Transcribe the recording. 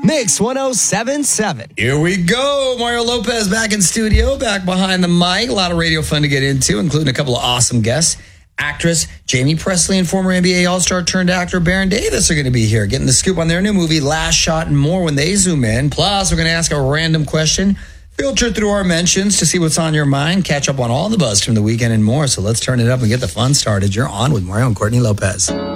Mix 107.7. Here we go. Mario Lopez back in studio, back behind the mic. A lot of radio fun to get into, including a couple of awesome guests. Actress Jamie Presley and former NBA All-Star turned actor Baron Davis are going to be here, getting the scoop on their new movie, Last Shot, and more when they zoom in. Plus, we're going to ask a random question, filter through our mentions to see what's on your mind, catch up on all the buzz from the weekend and more. So let's turn it up and get the fun started. You're on with Mario and Courtney Lopez.